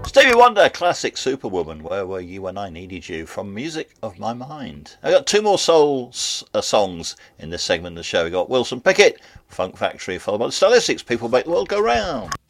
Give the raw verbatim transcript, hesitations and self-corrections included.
Stevie Wonder, classic Superwoman. Where were you when I needed you? From Music of My Mind. I got two more soul uh, songs in this segment of the show. We got Wilson Pickett, Funk Factory, followed by the Stylistics. People make the world go round.